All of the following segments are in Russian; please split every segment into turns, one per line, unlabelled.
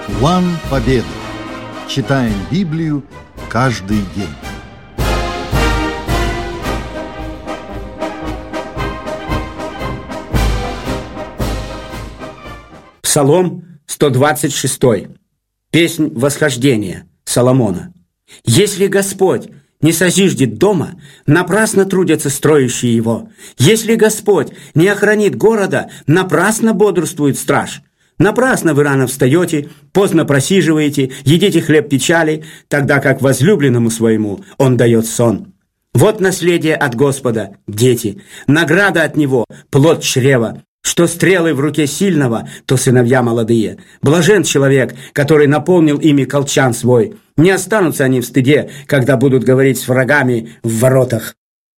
План победы. Читаем Библию каждый день.
Псалом 126. Песнь восхождения Соломона. «Если Господь не созиждет дома, напрасно трудятся строящие его. Если Господь не охранит города, напрасно бодрствует страж. Напрасно вы рано встаете, поздно просиживаете, едите хлеб печали, тогда как возлюбленному своему он дает сон. Вот наследие от Господа, дети, награда от Него, плод чрева. Что стрелы в руке сильного, то сыновья молодые. Блажен человек, который наполнил ими колчан свой. Не останутся они в стыде, когда будут говорить с врагами в воротах».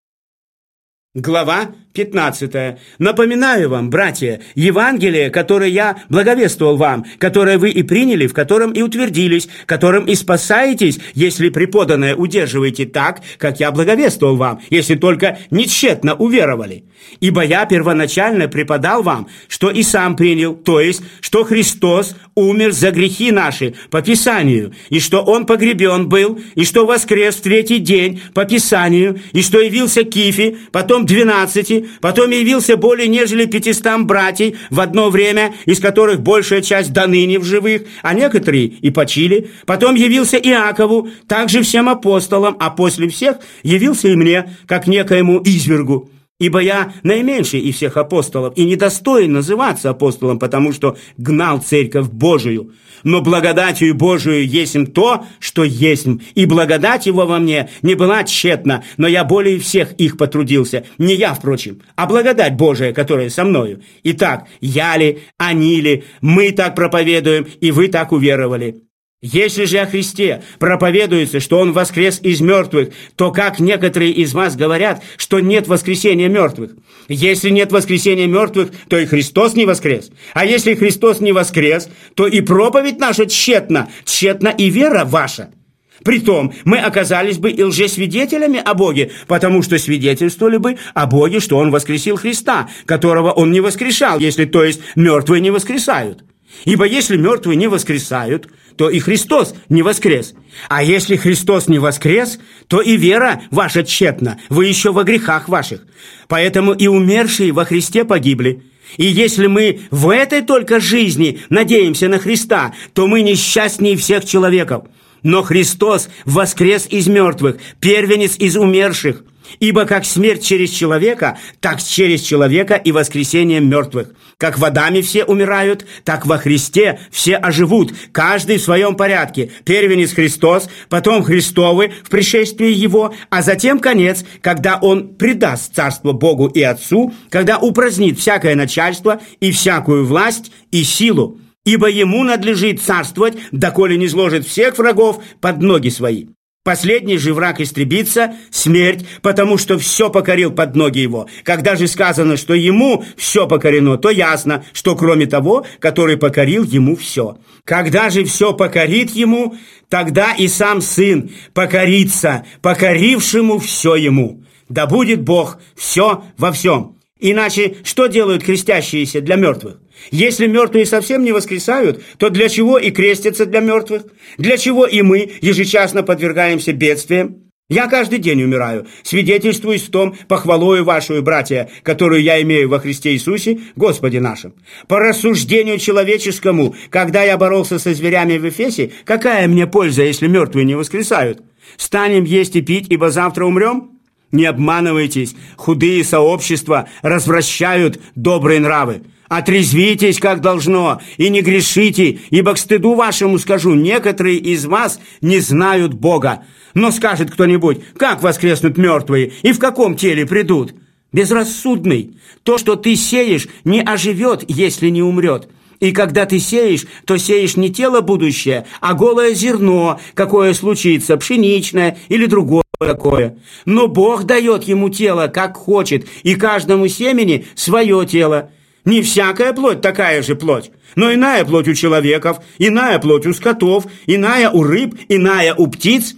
Глава 15. Напоминаю вам, братья, Евангелие, которое я благовествовал вам, которое вы и приняли, в котором и утвердились, которым и спасаетесь, если преподанное удерживаете так, как я благовествовал вам, если только не тщетно уверовали. Ибо я первоначально преподал вам, что и сам принял, то есть, что Христос умер за грехи наши по Писанию, и что Он погребен был, и что воскрес в третий день по Писанию, и что явился Кифе, потом 12, потом явился более нежели 500 братьев в одно время, из которых большая часть до ныне в живых, а некоторые и почили. Потом явился Иакову, также всем апостолам, а после всех явился и мне, как некоему извергу. Ибо я наименьший из всех апостолов и недостоин называться апостолом, потому что гнал церковь Божию. Но благодатью Божию есмь то, что есмь, и благодать его во мне не была тщетна, но я более всех их потрудился, не я, впрочем, а благодать Божия, которая со мною. Итак, я ли, они ли, мы так проповедуем, и вы так уверовали. Если же о Христе проповедуется, что Он воскрес из мертвых, то как некоторые из вас говорят, что нет воскресения мертвых? Если нет воскресения мертвых, то и Христос не воскрес. А если Христос не воскрес, то и проповедь наша тщетна, тщетна и вера ваша. Притом мы оказались бы и лжесвидетелями о Боге, потому что свидетельствовали бы о Боге, что Он воскресил Христа, которого Он не воскрешал, если, то есть, мертвые не воскресают. Ибо если мертвые не воскресают, то и Христос не воскрес. А если Христос не воскрес, то и вера ваша тщетна, вы еще во грехах ваших. Поэтому и умершие во Христе погибли. И если мы в этой только жизни надеемся на Христа, то мы несчастнее всех человеков. Но Христос воскрес из мертвых, первенец из умерших. Ибо как смерть через человека, так через человека и воскресение мертвых. Как в Адаме все умирают, так во Христе все оживут, каждый в своем порядке. Первенец Христос, потом Христовы в пришествии Его, а затем конец, когда Он предаст царство Богу и Отцу, когда упразднит всякое начальство и всякую власть и силу. Ибо Ему надлежит царствовать, доколе не сложит всех врагов под ноги свои. Последний же враг истребится, смерть, потому что все покорил под ноги его. Когда же сказано, что ему все покорено, то ясно, что кроме того, который покорил ему все. Когда же все покорит ему, тогда и сам Сын покорится, покорившему все ему. Да будет Бог все во всем. Иначе что делают крестящиеся для мертвых? Если мертвые совсем не воскресают, то для чего и крестятся для мертвых? Для чего и мы ежечасно подвергаемся бедствиям? Я каждый день умираю, свидетельствуюсь в том похвалою вашу, братья, которую я имею во Христе Иисусе, Господе нашим. По рассуждению человеческому, когда я боролся со зверями в Эфесе, какая мне польза, если мертвые не воскресают? Станем есть и пить, ибо завтра умрем? Не обманывайтесь, худые сообщества развращают добрые нравы. Отрезвитесь, как должно, и не грешите, ибо к стыду вашему скажу, некоторые из вас не знают Бога. Но скажет кто-нибудь, как воскреснут мертвые и в каком теле придут? Безрассудный, то, что ты сеешь, не оживет, если не умрет. И когда ты сеешь, то сеешь не тело будущее, а голое зерно, какое случится, пшеничное или другое такое. Но Бог дает ему тело, как хочет, и каждому семени свое тело. Не всякая плоть такая же плоть, но иная плоть у человеков, иная плоть у скотов, иная у рыб, иная у птиц.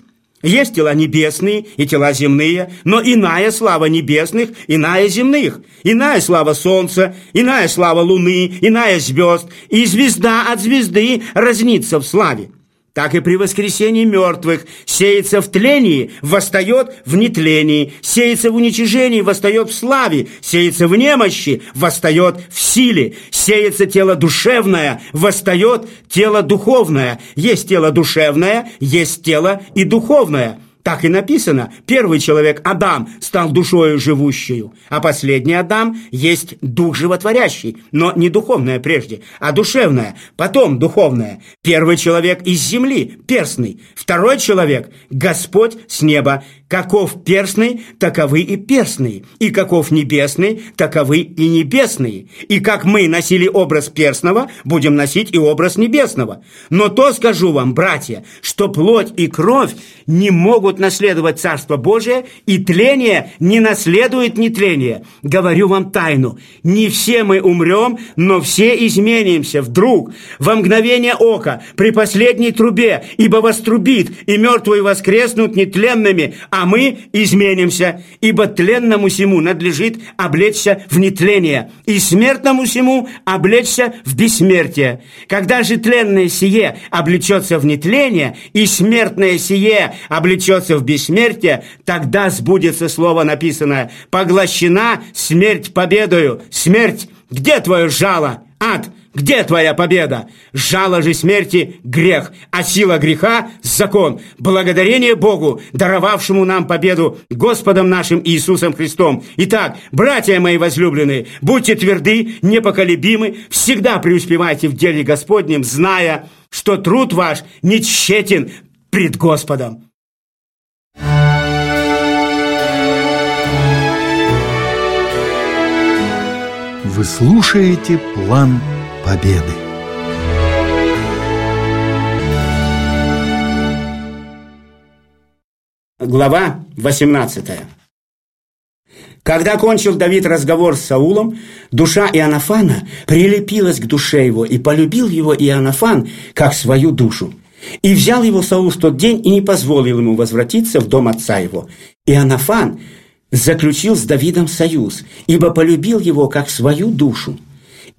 Есть тела небесные и тела земные, но иная слава небесных, иная земных. Иная слава солнца, иная слава луны, иная звезд. И звезда от звезды разнится в славе. Так и при воскресении мертвых сеется в тлении, восстает в нетлении, сеется в уничижении, восстает в славе, сеется в немощи, восстает в силе, сеется тело душевное, восстает тело духовное. Есть тело душевное, есть тело и духовное. Так и написано, первый человек, Адам, стал душою живущую, а последний Адам есть дух животворящий, но не духовное прежде, а душевное, потом духовное. Первый человек из земли, перстный, второй человек, Господь с неба. Каков перстный, таковы и перстные, и каков небесный, таковы и небесные. И как мы носили образ перстного, будем носить и образ небесного. Но то скажу вам, братья, что плоть и кровь не могут наследовать Царство Божие, и тление не наследует нетление. Говорю вам тайну, не все мы умрем, но все изменимся вдруг, во мгновение ока, при последней трубе, ибо вострубит, и мертвые воскреснут нетленными, а мы изменимся, ибо тленному сему надлежит облечься в нетление, и смертному сему облечься в бессмертие. Когда же тленное сие облечется в нетление, и смертное сие облечется в бессмертие, тогда сбудется слово написанное: «Поглощена смерть победою». Смерть, где твое жало? Ад, где твоя победа? Жало же смерти – грех, а сила греха – закон. Благодарение Богу, даровавшему нам победу Господом нашим Иисусом Христом. Итак, братья мои возлюбленные, будьте тверды, непоколебимы, всегда преуспевайте в деле Господнем, зная, что труд ваш не тщетен пред Господом.
Вы слушаете «План Победы».
Глава 18. Когда кончил Давид разговор с Саулом, душа Иоаннафана прилепилась к душе его, и полюбил его Иоаннафан как свою душу. И взял его Саул в тот день и не позволил ему возвратиться в дом отца его. Иоаннафан заключил с Давидом союз, ибо полюбил его как свою душу.